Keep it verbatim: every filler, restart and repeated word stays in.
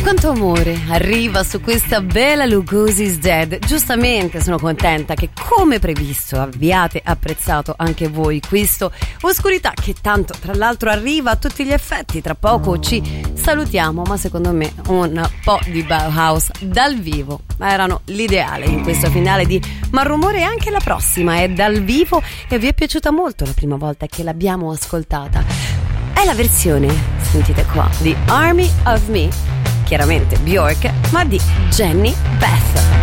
Quanto amore arriva su questa bella Lugosi's Dead. Giustamente sono contenta che, come previsto, abbiate apprezzato anche voi questo Oscurità, che tanto tra l'altro arriva a tutti gli effetti. Tra poco ci salutiamo, ma secondo me un po' di Bauhaus dal vivo erano l'ideale in questo finale di Malrumore. Anche la prossima è dal vivo e vi è piaciuta molto la prima volta che l'abbiamo ascoltata. È la versione, sentite qua, di Army of Me, chiaramente Bjork, ma di Jenny Beth.